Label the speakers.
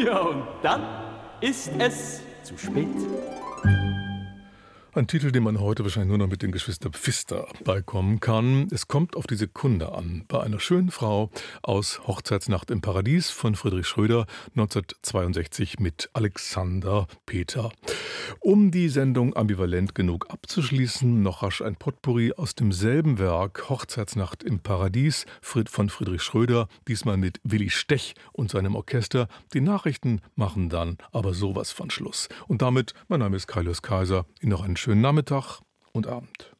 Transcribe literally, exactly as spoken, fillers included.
Speaker 1: Ja, und dann ist es zu spät.
Speaker 2: Ein Titel, den man heute wahrscheinlich nur noch mit den Geschwistern Pfister beikommen kann. Es kommt auf die Sekunde an. Bei einer schönen Frau aus Hochzeitsnacht im Paradies von Friedrich Schröder neunzehnhundertzweiundsechzig mit Alexander Peter. Um die Sendung ambivalent genug abzuschließen, noch rasch ein Potpourri aus demselben Werk Hochzeitsnacht im Paradies von Friedrich Schröder, diesmal mit Willi Stech und seinem Orchester. Die Nachrichten machen dann aber sowas von Schluss. Und damit, mein Name ist Kaius Kaiser, Ihnen noch einen schönen Nachmittag und Abend.